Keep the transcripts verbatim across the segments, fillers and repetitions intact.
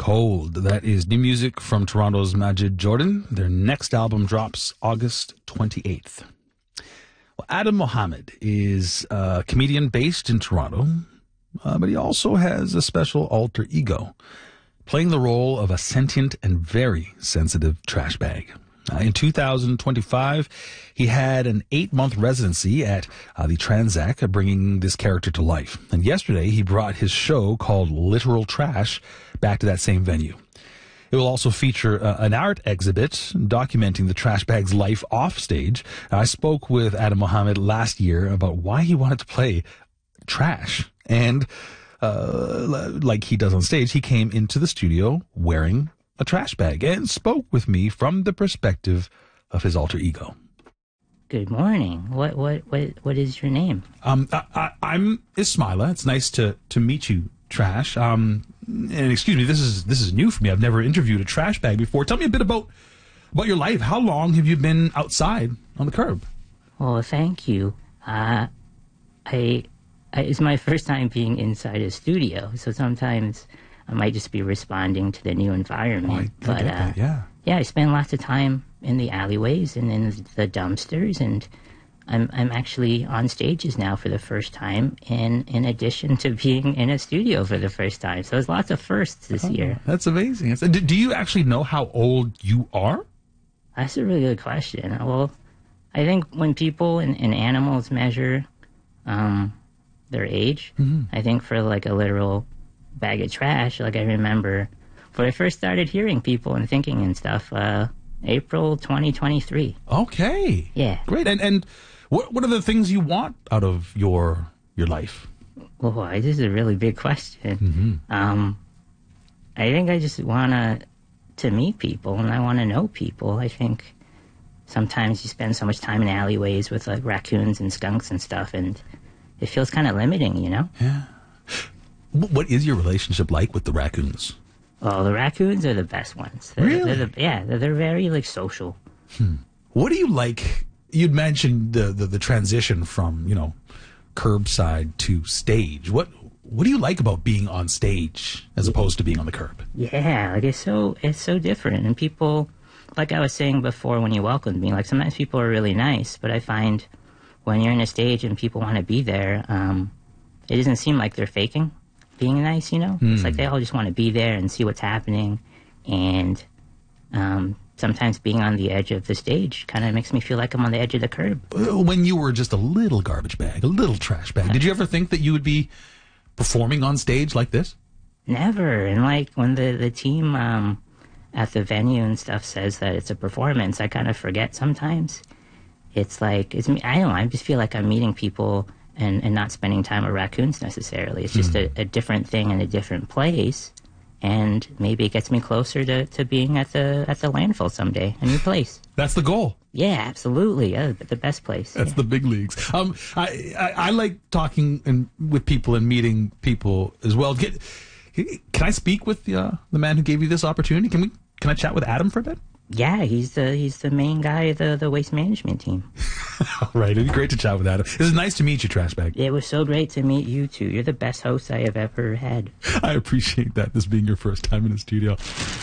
Cold. That is new music from Toronto's Majid Jordan. Their next album drops August twenty-eighth. Well, Adam Mohammed is a comedian based in Toronto, uh, but he also has a special alter ego, playing the role of a sentient and very sensitive trash bag. Uh, in two thousand twenty-five, he had an eight-month residency at uh, the Tranzac, uh, bringing this character to life. And yesterday, he brought his show called Literal Trash back to that same venue. It will also feature uh, an art exhibit documenting the trash bag's life off stage. I spoke with Adam Mohammed last year about why he wanted to play trash. And uh, like he does on stage, he came into the studio wearing a trash bag and spoke with me from the perspective of his alter ego. Good morning. What what what what is your name? Um, I, I, I'm Ismaila. It's nice to to meet you, Trash. Um, and excuse me, this is this is new for me. I've never interviewed a trash bag before. Tell me a bit about about your life. How long have you been outside on the curb? Well, thank you. Uh, I, I it's my first time being inside a studio, so sometimes I might just be responding to the new environment. Oh, I, I but get uh, that, yeah. yeah, I spend lots of time in the alleyways and in the dumpsters, and I'm I'm actually on stages now for the first time, in in addition to being in a studio for the first time. So there's lots of firsts this oh, year. That's amazing. Do, do you actually know how old you are? That's a really good question. Well, I think when people and, and animals measure um, their age, mm-hmm. I think for like a literal bag of trash, like I remember when I first started hearing people and thinking and stuff, uh, April twenty twenty-three. Okay. Yeah. Great. And and what what are the things you want out of your your life? Well, this is a really big question. Mm-hmm. Um, I think I just want to to meet people, and I want to know people. I think sometimes you spend so much time in alleyways with like raccoons and skunks and stuff, and it feels kind of limiting, you know? Yeah. What is your relationship like with the raccoons? Oh, the raccoons are the best ones. They're, Really? They're the, yeah, they're, they're very, like, social. Hmm. What do you like? You'd mentioned the, the, the transition from, you know, curbside to stage. What what do you like about being on stage as opposed to being on the curb? Yeah, like, it's so, it's so different. And people, like I was saying before when you welcomed me, like, sometimes people are really nice, but I find when you're in a stage and people want to be there, um, it doesn't seem like they're faking being nice, you know? Mm. It's like they all just want to be there and see what's happening. And um, sometimes being on the edge of the stage kind of makes me feel like I'm on the edge of the curb. When you were just a little garbage bag, a little trash bag, did you ever think that you would be performing on stage like this? Never. And like when the, the team um, at the venue and stuff says that it's a performance, I kind of forget sometimes. It's like, it's me. I don't know, I just feel like I'm meeting people And, and not spending time with raccoons necessarily. It's just mm. a, a different thing in a different place, and maybe it gets me closer to, to being at the at the landfill someday, a new place. That's the goal. Yeah, absolutely. Yeah, the best place. That's yeah. the big leagues. Um, I, I I like talking and with people and meeting people as well. Get, can I speak with the uh, the man who gave you this opportunity? Can we? Can I chat with Adam for a bit? Yeah, he's the he's the main guy of the, the waste management team. All right, it'd be great to chat with Adam. It was nice to meet you, Trash Bag. It was so great to meet you two. You're the best host I have ever had. I appreciate that, this being your first time in the studio.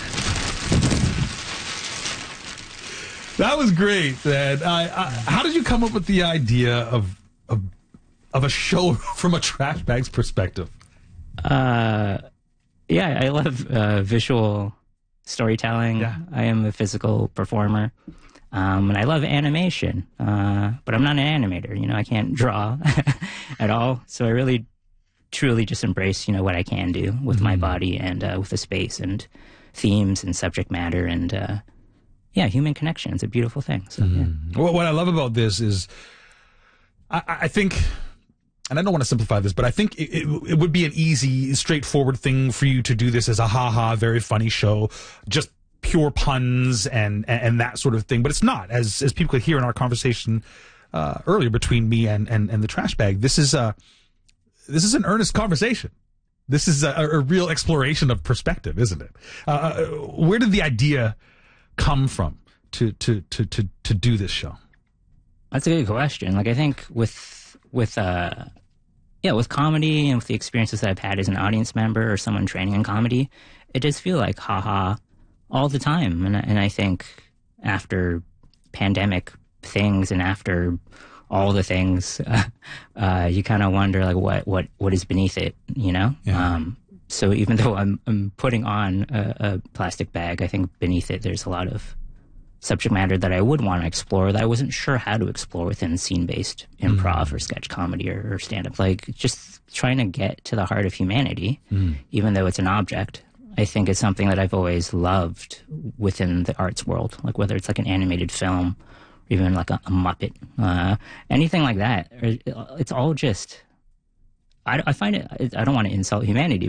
That was great, man. I, I, how did you come up with the idea of of, of a show from a trash bag's perspective? Uh, yeah, I love uh, visual storytelling. Yeah. I am a physical performer, um, and I love animation, uh, but I'm not an animator. You know, I can't draw at all. So I really, truly just embrace, you know, what I can do with mm-hmm. my body and uh, with the space and themes and subject matter and, uh, yeah, human connection. It's a beautiful thing. So, mm-hmm. yeah. Well, what I love about this is I, I think... And I don't want to simplify this, but I think it, it, it would be an easy, straightforward thing for you to do this as a ha-ha, very funny show, just pure puns and, and, and that sort of thing. But it's not, as as people could hear in our conversation uh, earlier between me and, and, and the trash bag. This is a this is an earnest conversation. This is a, a real exploration of perspective, isn't it? Uh, where did the idea come from to to to to to do this show? That's a good question. Like I think with with uh. yeah, with comedy and with the experiences that I've had as an audience member or someone training in comedy, it does feel like haha all the time. And, and I think after pandemic things and after all the things, uh, uh, you kind of wonder like what, what, what is beneath it, you know? Yeah. Um, so even though I'm, I'm putting on a, a plastic bag, I think beneath it there's a lot of subject matter that I would want to explore that I wasn't sure how to explore within scene-based improv mm. or sketch comedy or, or stand-up. Like just trying to get to the heart of humanity, mm. even though it's an object, I think is something that I've always loved within the arts world. Like whether it's like an animated film, or even like a, a Muppet, uh, anything like that. It's all just, I, I find it, I don't want to insult humanity,